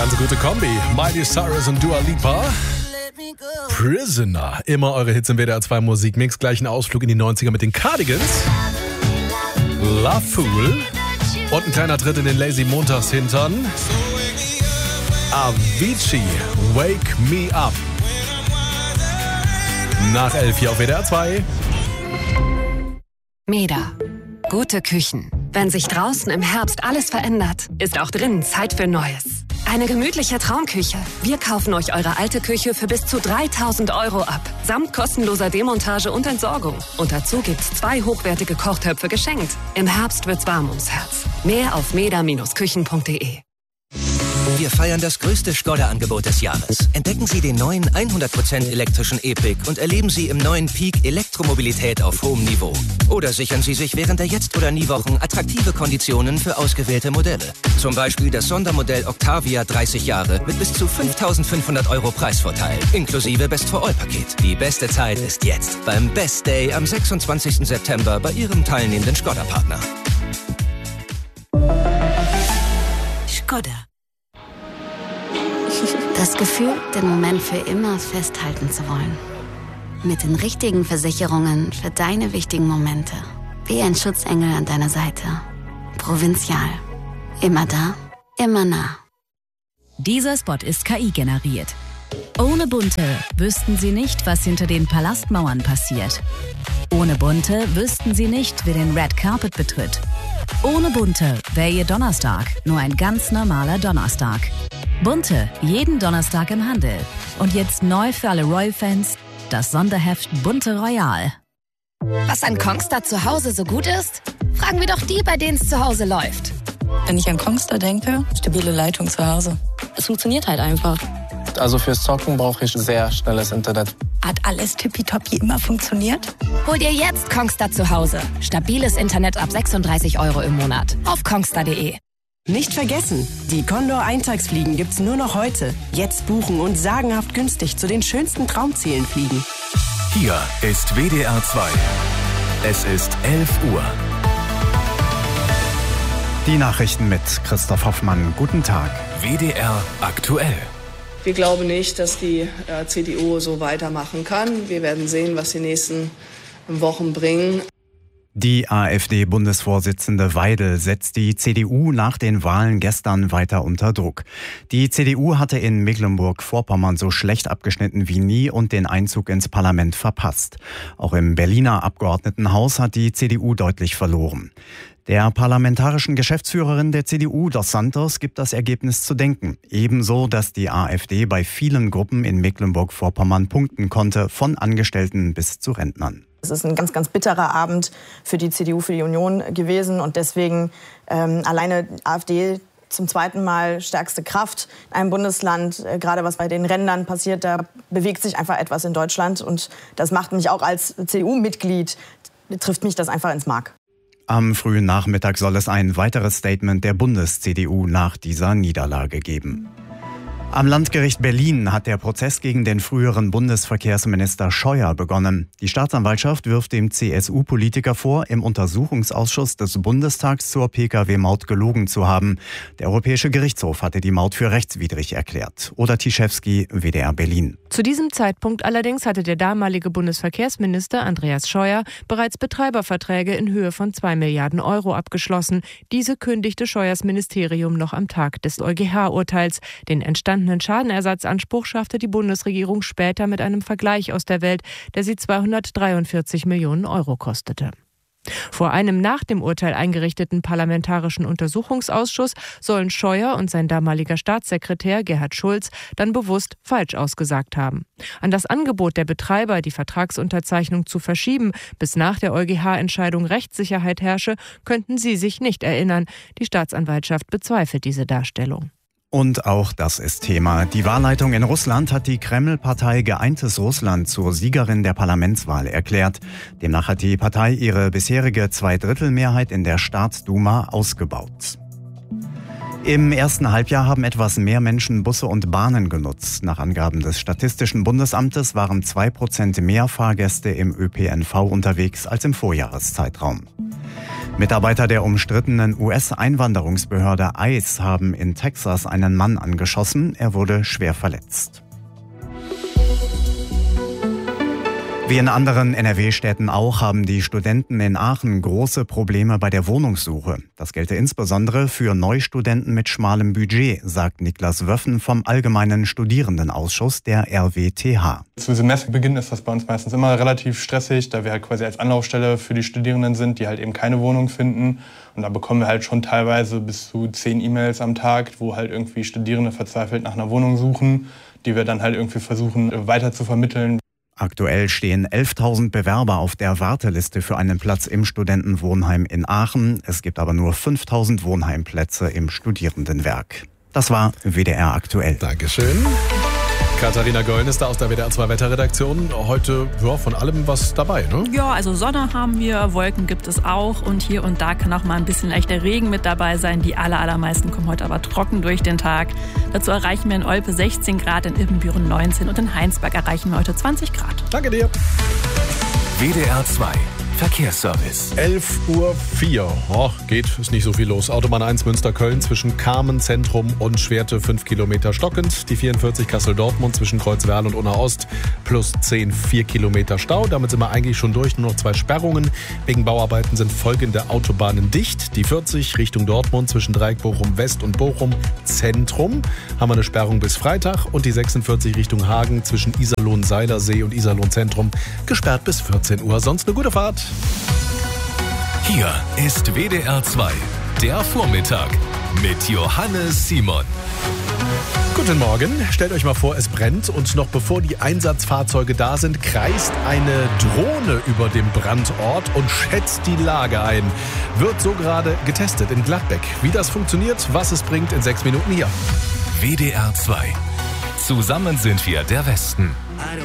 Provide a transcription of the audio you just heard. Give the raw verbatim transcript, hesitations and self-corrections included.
Ganz gute Kombi. Miley Cyrus und Dua Lipa. Prisoner. Immer eure Hits im W D R zwei Musikmix. Gleich ein Ausflug in die neunziger mit den Cardigans. Love Fool. Und ein kleiner Tritt in den Lazy Montags hintern. Avicii. Wake Me Up. Nach elf hier auf W D R zwei. Meda. Gute Küchen. Wenn sich draußen im Herbst alles verändert, ist auch drinnen Zeit für Neues. Eine gemütliche Traumküche. Wir kaufen euch eure alte Küche für bis zu dreitausend Euro ab. Samt kostenloser Demontage und Entsorgung. Und dazu gibt's zwei hochwertige Kochtöpfe geschenkt. Im Herbst wird's warm ums Herz. Mehr auf meda Bindestrich küchen punkt de. Wir feiern das größte Skoda-Angebot des Jahres. Entdecken Sie den neuen hundert Prozent elektrischen E-Pick und erleben Sie im neuen Peak Elektromobilität auf hohem Niveau. Oder sichern Sie sich während der Jetzt- oder Nie-Wochen attraktive Konditionen für ausgewählte Modelle. Zum Beispiel das Sondermodell Octavia dreißig Jahre mit bis zu fünftausendfünfhundert Euro Preisvorteil, inklusive Best-for-All-Paket. Die beste Zeit ist jetzt beim Best Day am sechsundzwanzigsten September bei Ihrem teilnehmenden Skoda-Partner. Skoda. Das Gefühl, den Moment für immer festhalten zu wollen. Mit den richtigen Versicherungen für deine wichtigen Momente. Wie ein Schutzengel an deiner Seite. Provinzial. Immer da, immer nah. Dieser Spot ist K I generiert. Ohne Bunte wüssten Sie nicht, was hinter den Palastmauern passiert. Ohne Bunte wüssten Sie nicht, wer den Red Carpet betritt. Ohne Bunte wäre Ihr Donnerstag nur ein ganz normaler Donnerstag. Bunte, jeden Donnerstag im Handel. Und jetzt neu für alle Royal-Fans, das Sonderheft Bunte Royal. Was an Kongstar zu Hause so gut ist? Fragen wir doch die, bei denen es zu Hause läuft. Wenn ich an Kongstar denke, stabile Leitung zu Hause. Es funktioniert halt einfach. Also fürs Zocken brauche ich sehr schnelles Internet. Hat alles tippitoppi immer funktioniert? Hol dir jetzt Kongstar zu Hause. Stabiles Internet ab sechsunddreißig Euro im Monat. Auf kongstar punkt de. Nicht vergessen, die Condor-Eintagsfliegen gibt's nur noch heute. Jetzt buchen und sagenhaft günstig zu den schönsten Traumzielen fliegen. Hier ist W D R zwei. Es ist elf Uhr. Die Nachrichten mit Christoph Hoffmann. Guten Tag. W D R aktuell. Wir glauben nicht, dass die äh, C D U so weitermachen kann. Wir werden sehen, was die nächsten Wochen bringen. Die AfD-Bundesvorsitzende Weidel setzt die C D U nach den Wahlen gestern weiter unter Druck. Die C D U hatte in Mecklenburg-Vorpommern so schlecht abgeschnitten wie nie und den Einzug ins Parlament verpasst. Auch im Berliner Abgeordnetenhaus hat die C D U deutlich verloren. Der parlamentarischen Geschäftsführerin der C D U, Dos Santos, gibt das Ergebnis zu denken. Ebenso, dass die AfD bei vielen Gruppen in Mecklenburg-Vorpommern punkten konnte, von Angestellten bis zu Rentnern. Es ist ein ganz, ganz bitterer Abend für die C D U, für die Union gewesen. Und deswegen ähm, alleine AfD zum zweiten Mal stärkste Kraft in einem Bundesland. Äh, gerade was bei den Rändern passiert, da bewegt sich einfach etwas in Deutschland. Und das macht mich auch als C D U-Mitglied, trifft mich das einfach ins Mark. Am frühen Nachmittag soll es ein weiteres Statement der Bundes-C D U nach dieser Niederlage geben. Am Landgericht Berlin hat der Prozess gegen den früheren Bundesverkehrsminister Scheuer begonnen. Die Staatsanwaltschaft wirft dem C S U-Politiker vor, im Untersuchungsausschuss des Bundestags zur Pkw-Maut gelogen zu haben. Der Europäische Gerichtshof hatte die Maut für rechtswidrig erklärt. Oda Tischewski, W D R Berlin. Zu diesem Zeitpunkt allerdings hatte der damalige Bundesverkehrsminister Andreas Scheuer bereits Betreiberverträge in Höhe von zwei Milliarden Euro abgeschlossen. Diese kündigte Scheuers Ministerium noch am Tag des EuGH-Urteils. Den entstandenen Schadenersatzanspruch schaffte die Bundesregierung später mit einem Vergleich aus der Welt, der sie zweihundertdreiundvierzig Millionen Euro kostete. Vor einem nach dem Urteil eingerichteten Parlamentarischen Untersuchungsausschuss sollen Scheuer und sein damaliger Staatssekretär Gerhard Schulz dann bewusst falsch ausgesagt haben. An das Angebot der Betreiber, die Vertragsunterzeichnung zu verschieben, bis nach der EuGH-Entscheidung Rechtssicherheit herrsche, könnten sie sich nicht erinnern. Die Staatsanwaltschaft bezweifelt diese Darstellung. Und auch das ist Thema. Die Wahlleitung in Russland hat die Kreml-Partei Geeintes Russland zur Siegerin der Parlamentswahl erklärt. Demnach hat die Partei ihre bisherige Zweidrittelmehrheit in der Staatsduma ausgebaut. Im ersten Halbjahr haben etwas mehr Menschen Busse und Bahnen genutzt. Nach Angaben des Statistischen Bundesamtes waren zwei Prozent mehr Fahrgäste im Ö P N V unterwegs als im Vorjahreszeitraum. Mitarbeiter der umstrittenen U S-Einwanderungsbehörde ICE haben in Texas einen Mann angeschossen. Er wurde schwer verletzt. Wie in anderen N R W-Städten auch haben die Studenten in Aachen große Probleme bei der Wohnungssuche. Das gelte insbesondere für Neustudenten mit schmalem Budget, sagt Niklas Wöffen vom Allgemeinen Studierendenausschuss der R W T H. Zu Semesterbeginn ist das bei uns meistens immer relativ stressig, da wir halt quasi als Anlaufstelle für die Studierenden sind, die halt eben keine Wohnung finden. Und da bekommen wir halt schon teilweise bis zu zehn E-Mails am Tag, wo halt irgendwie Studierende verzweifelt nach einer Wohnung suchen, die wir dann halt irgendwie versuchen weiter zu vermitteln. Aktuell stehen elftausend Bewerber auf der Warteliste für einen Platz im Studentenwohnheim in Aachen. Es gibt aber nur fünftausend Wohnheimplätze im Studierendenwerk. Das war W D R aktuell. Dankeschön. Katharina Gollen ist da aus der W D R zwei Wetterredaktion. Heute ja, von allem was dabei, ne? Ja, also Sonne haben wir, Wolken gibt es auch und hier und da kann auch mal ein bisschen leichter Regen mit dabei sein. Die aller, allermeisten kommen heute aber trocken durch den Tag. Dazu erreichen wir in Olpe sechzehn Grad, in Ibbenbüren neunzehn und in Heinsberg erreichen wir heute zwanzig Grad. Danke dir. W D R zwei Verkehrsservice. elf Uhr vier. Oh, geht, ist nicht so viel los. Autobahn eins Münster-Köln zwischen Kamen Zentrum und Schwerte fünf Kilometer stockend. Die vierundvierzig Kassel-Dortmund zwischen Kreuzwerl und Unna-Ost plus zehn, vier Kilometer Stau. Damit sind wir eigentlich schon durch. Nur noch zwei Sperrungen. Wegen Bauarbeiten sind folgende Autobahnen dicht. Die vierzig Richtung Dortmund zwischen Dreieck Bochum West und Bochum Zentrum haben wir eine Sperrung bis Freitag. Und die sechsundvierzig Richtung Hagen zwischen Iserlohn-Seilersee und Iserlohn-Zentrum gesperrt bis vierzehn Uhr. Sonst eine gute Fahrt. Hier ist W D R zwei, der Vormittag mit Johannes Simon. Guten Morgen. Stellt euch mal vor, es brennt und noch bevor die Einsatzfahrzeuge da sind, kreist eine Drohne über dem Brandort und schätzt die Lage ein. Wird so gerade getestet in Gladbeck. Wie das funktioniert, was es bringt, in sechs Minuten hier. W D R zwei. Zusammen sind wir der Westen.